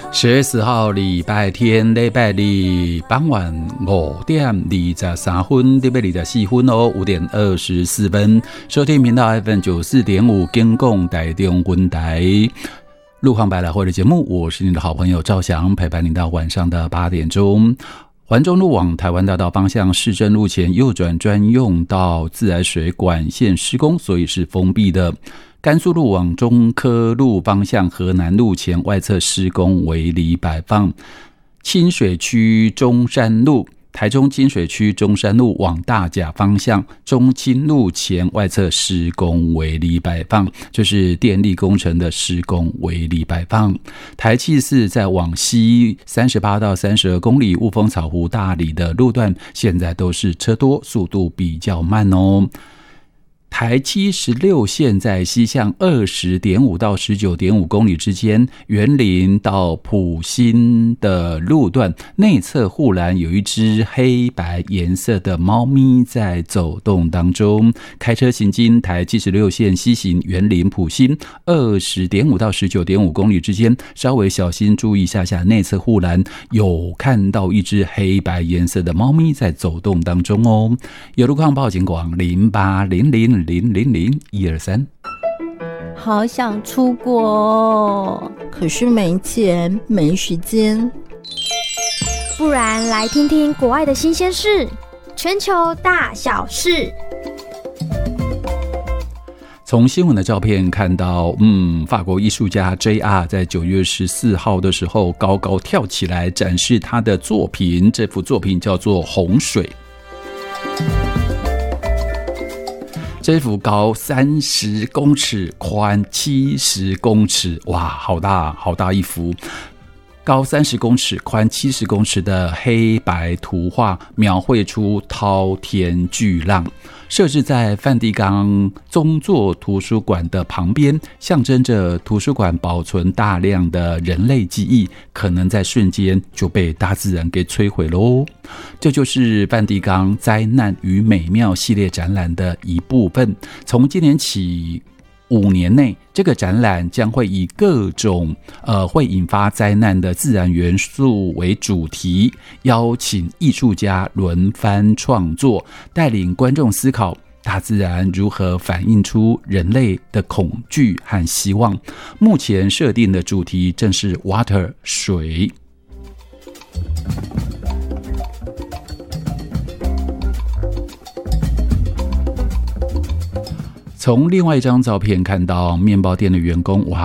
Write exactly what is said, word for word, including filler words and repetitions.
十月四号礼拜天，礼拜二傍晚五点二十三分，礼拜二十四分哦，五点二十四分，收听频道 F M 九四点五，金广台中文台。路况百来汇的节目，我是你的好朋友赵翔，陪伴您到晚上的八点钟。环中路往台湾大道方向市政路前右转专用道自来水管线施工，所以是封闭的。甘肃路往中科路方向河南路前外侧施工围篱摆放。清水区中山路台中清水区中山路往大甲方向中清路前外侧施工围篱摆放，就是电力工程的施工围篱摆放。台七四在往西三十八到三十二公里雾峰草湖大里的路段，现在都是车多，速度比较慢哦。台七十六线在西向 二十点五 到 十九点五 公里之间，园林到埔心的路段内侧护栏有一只黑白颜色的猫咪在走动当中。开车行经台七十六线西行园林埔心 二十点五 到 十九点五 公里之间，稍微小心注意一下下内侧护栏，有看到一只黑白颜色的猫咪在走动当中哦。有路况报警广零八零零零零零一二三。 好想出国哦，可是没钱没时间。 不然来听听国外的新鲜事，全球大小事。 从新闻的照片看到，嗯，法国艺术家 J R 在九月十四号的时候高高跳起来展示他的作品，这幅作品叫做《洪水》。这幅高三十公尺，宽七十公尺，哇，好大好大一幅！高三十公尺，宽七十公尺的黑白图画，描绘出滔天巨浪。设置在梵蒂冈宗座图书馆的旁边，象征着图书馆保存大量的人类记忆，可能在瞬间就被大自然给摧毁咯。这就是梵蒂冈灾难与美妙系列展览的一部分。从今年起五年内，这个展览将会以各种呃会引发灾难的自然元素为主题，邀请艺术家轮番创作，带领观众思考大自然如何反映出人类的恐惧和希望。目前设定的主题正是 Water 水。从另外一张照片看到面包店的员工，哇，